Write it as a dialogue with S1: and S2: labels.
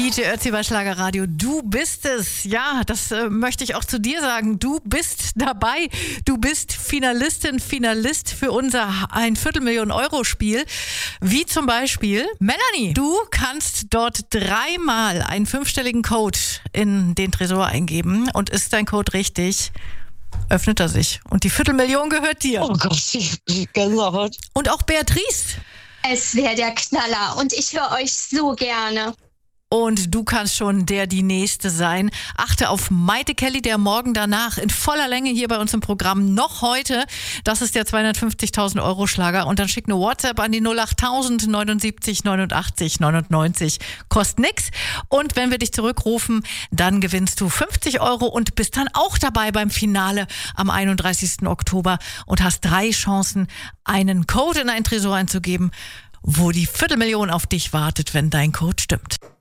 S1: DJ Ötzi bei Schlagerradio. Du bist es. Ja, das möchte ich auch zu dir sagen. Du bist dabei. Du bist Finalistin, Finalist für unser 250.000-Euro-Spiel. Wie zum Beispiel Melanie. Du kannst dort 3-mal einen 5-stelligen Code in den Tresor eingeben. Und ist dein Code richtig, öffnet er sich. Und die 250.000 gehört dir.
S2: Oh Gott, ich Gänsehaut.
S1: Und auch Beatrice.
S3: Es wäre der Knaller und ich höre euch so gerne.
S1: Und du kannst schon die Nächste sein. Achte auf Maite Kelly, der morgen danach in voller Länge hier bei uns im Programm noch heute. Das ist der 250.000-Euro-Schlager. Und dann schick eine WhatsApp an die 08000 79 89 99. Kostet nix. Und wenn wir dich zurückrufen, dann gewinnst du 50 Euro und bist dann auch dabei beim Finale am 31. Oktober und hast 3 Chancen, einen Code in einen Tresor einzugeben, wo die 250.000 auf dich wartet, wenn dein Code stimmt.